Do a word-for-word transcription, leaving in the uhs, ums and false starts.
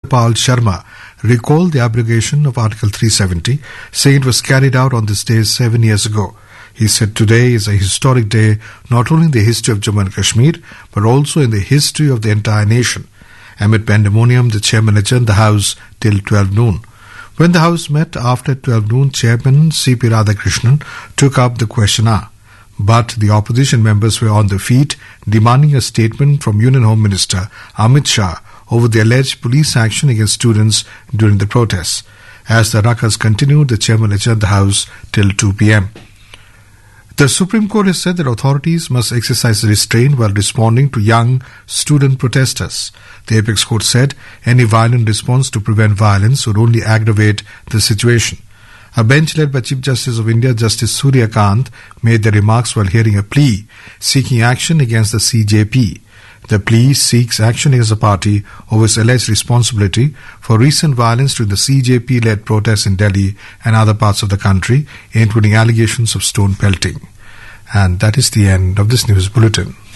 Satyapal Sharma recalled the abrogation of Article three seventy, saying it was carried out on this day seven years ago. He said today is a historic day not only in the history of Jammu and Kashmir but also in the history of the entire nation. Amid pandemonium, the chairman adjourned the House till twelve noon. When the House met after twelve noon, Chairman C P Radhakrishnan took up the question hour. But the opposition members were on their feet, demanding a statement from Union Home Minister Amit Shah over the alleged police action against students during the protests. As the ruckus continued, the chairman adjourned the House till two p.m. The Supreme Court has said that authorities must exercise restraint while responding to young student protesters. The Apex Court said any violent response to prevent violence would only aggravate the situation. A bench led by Chief Justice of India, Justice Surya Kant, made the remarks while hearing a plea seeking action against the C J P. The plea seeks action against the party over its alleged responsibility for recent violence during the C J P-led protests in Delhi and other parts of the country, including allegations of stone pelting. And that is the end of this news bulletin.